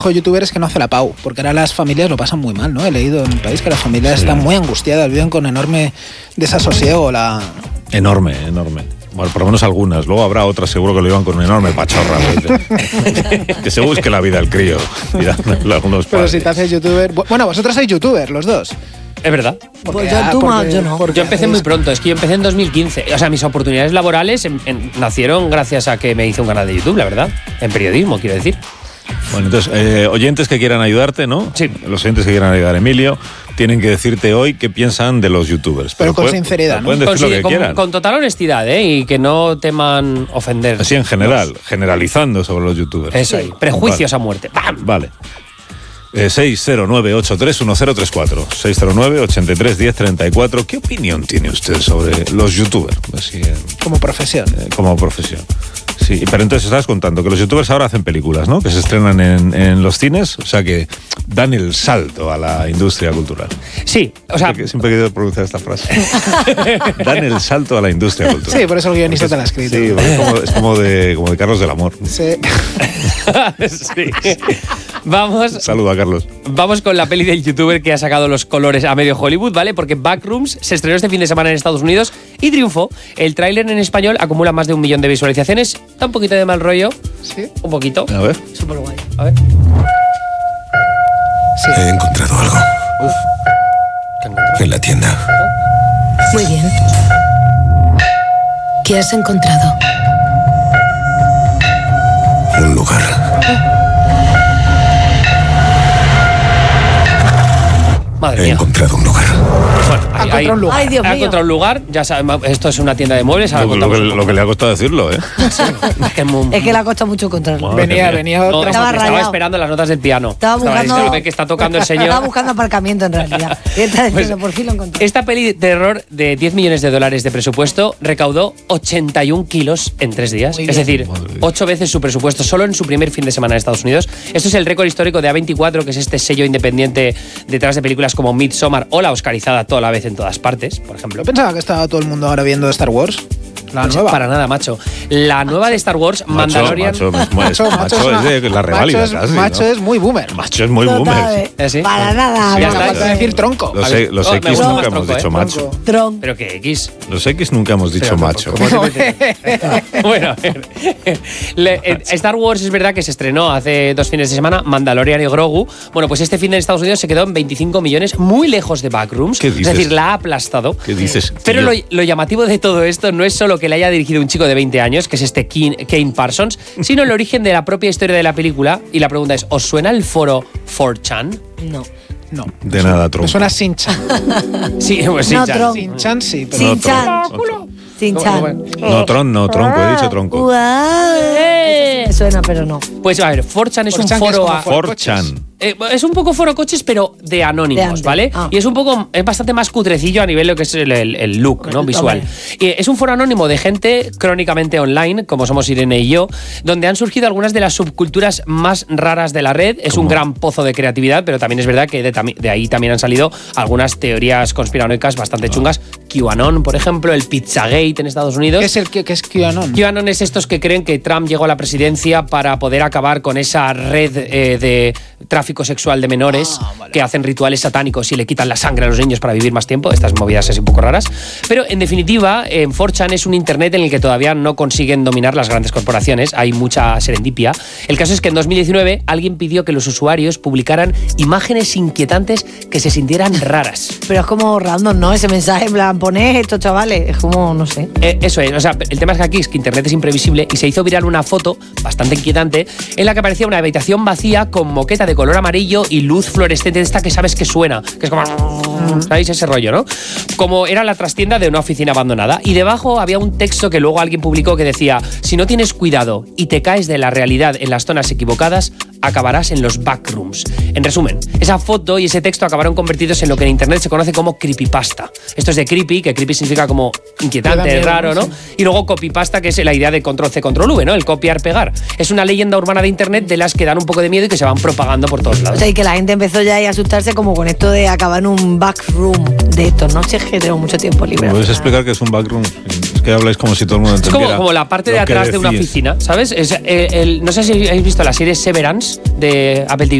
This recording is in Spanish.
youtuber es que no hace la pau, porque ahora las familias lo pasan muy mal, ¿no? He leído en el país que las familias están muy angustiadas, viven con enorme desasosiego. Enorme. Bueno, por lo menos algunas. Luego habrá otras seguro que lo llevan con una enorme pachorra. Que se busque la vida el crío. Pero si te haces youtuber... Bueno, vosotros sois youtubers, los dos. Es verdad. Pues yo no. Yo empecé muy pronto, es que yo empecé en 2015. O sea, mis oportunidades laborales nacieron gracias a que me hice un canal de YouTube, la verdad. En periodismo, quiero decir. Bueno, entonces, oyentes que quieran ayudarte, ¿no? Sí. Los oyentes que quieran ayudar a Emilio tienen que decirte hoy qué piensan de los youtubers. Pero con sinceridad, ¿no? Pueden decir lo que quieran. Con total honestidad, y que no teman ofender. Así en general, generalizando sobre los youtubers. Eso ahí, prejuicios a muerte. ¡Bam! Vale. 609-831034 609-831034. ¿Qué opinión tiene usted sobre los youtubers? Así, como profesión. Como profesión. Sí, pero entonces estabas contando que los youtubers ahora hacen películas, ¿no? Que se estrenan en los cines, o sea que dan el salto a la industria cultural. Sí, o sea... Siempre he querido pronunciar esta frase. Dan el salto a la industria cultural. Sí, por eso el guionista te la ha escrito. Sí, es como de Carlos del Amor. Sí. Sí. Vamos. Saludo a Carlos. Vamos con la peli del youtuber que ha sacado los colores a medio Hollywood, ¿vale? Porque Backrooms se estrenó este fin de semana en Estados Unidos y triunfó. El tráiler en español acumula más de 1 millón de visualizaciones. Da un poquito de mal rollo. Sí. Un poquito. A ver. Súper guay. A ver. Sí. He encontrado algo. Uf. ¿Qué has encontrado? En la tienda. Muy bien. ¿Qué has encontrado? Un lugar. Madre He mía. encontrado un lugar. Bueno, Ha encontrado un lugar. Ay, Dios Ha mío. encontrado un lugar. Ya sabemos, esto es una tienda de muebles. Ahora contamos un Lo poco. que le ha costado decirlo, ¿eh? Es que le ha costado mucho encontrarlo. Madre Venía No, otra. Estaba estaba rayado. esperando las notas del piano. Estaba buscando... diciendo, "Ve que está tocando el señor". Estaba buscando aparcamiento en realidad. Y está diciendo, por fin lo encontré. Esta peli de terror de $10 millones de presupuesto recaudó 81 kilos en 3 días. Muy Es bien. decir, 8 veces su presupuesto solo en su primer fin de semana en Estados Unidos. Esto es el récord histórico de A24, que es este sello independiente detrás de películas como Midsommar o la oscarizada Toda la vez en todas partes, por ejemplo. Yo pensaba que estaba todo el mundo ahora viendo Star Wars. La Pues nueva. para nada, macho. La nueva de Star Wars, Mandalorian... Macho es de la reválida casi, Macho ¿no? es muy boomer. Macho es muy boomer. ¿Sí? Para nada. Ya Ya está. falta decir tronco. Los A ver, X me nunca gusta más hemos tronco, dicho macho. Tronco. Tron. Pero que X. Los X nunca hemos dicho macho. Bueno, a ver. Star Wars es verdad que se estrenó hace 2 fines de semana, Mandalorian y Grogu. Bueno, pues este fin en Estados Unidos se quedó en 25 millones, muy lejos de Backrooms. ¿Qué dices? Es decir, la ha aplastado. ¿Qué dices, Pero tío? lo llamativo de todo esto no es solo que le haya dirigido un chico de 20 años, que es este Kane Parsons, sino el origen de la propia historia de la película. Y la pregunta es, ¿os suena el foro 4chan? No. No. De nada, Me tronco. suena Sin-Chan. Sí, pues sí, No, Chan. Tron. Sin-Chan sí, pero Sin chan. Sin chan. Bueno. No, tronco, he dicho tronco. Me suena, pero no. Pues a ver, 4chan es un 4chan, que es foro... como a- foro 4chan. Es un poco foro coches, pero de anónimos, De antes. ¿vale? Ah. Y es bastante más cutrecillo a nivel de lo que es el look, ¿no? Visual. Y es un foro anónimo de gente crónicamente online, como somos Irene y yo, donde han surgido algunas de las subculturas más raras de la red. Es un gran pozo de creatividad, pero también es verdad que de ahí también han salido algunas teorías conspiranoicas bastante chungas. QAnon, por ejemplo, el Pizzagate en Estados Unidos. ¿Qué es QAnon? QAnon es estos que creen que Trump llegó a la presidencia para poder acabar con esa red de tráfico sexual de menores que hacen rituales satánicos y le quitan la sangre a los niños para vivir más tiempo. Estas movidas así un poco raras. Pero en definitiva, 4chan es un internet en el que todavía no consiguen dominar las grandes corporaciones. Hay mucha serendipia. El caso es que en 2019 alguien pidió que los usuarios publicaran imágenes inquietantes que se sintieran raras. Pero es como random, ¿no? Ese mensaje, en plan, poned esto, chavales. Es como, no sé. Eso es, o sea, el tema es que aquí es que Internet es imprevisible y se hizo viral una foto bastante inquietante en la que aparecía una habitación vacía con moqueta de color amarillo y luz fluorescente de esta que sabes que suena, que es como... ¿Sabéis ese rollo, no? Como era la trastienda de una oficina abandonada. Y debajo había un texto que luego alguien publicó que decía: si no tienes cuidado y te caes de la realidad en las zonas equivocadas, acabarás en los backrooms. En resumen, esa foto y ese texto acabaron convertidos en lo que en internet se conoce como creepypasta. Esto es de creepy, que creepy significa como inquietante, miedo, raro, ¿no? sí. Y luego copypasta, que es la idea de control-C, control-V, ¿no? El copiar-pegar. Es una leyenda urbana de internet de las que dan un poco de miedo y que se van propagando por todos O lados. sea, y que la gente empezó ya ahí a asustarse como con esto de acabar en un backroom de estos, ¿no? Si es que tengo mucho tiempo libre. ¿Me puedes explicar qué es un backroom? Es que habláis como si todo el mundo Es entendiera. como la parte de lo que atrás de una decís. oficina, ¿sabes? No sé si habéis visto la serie Severance de Apple TV.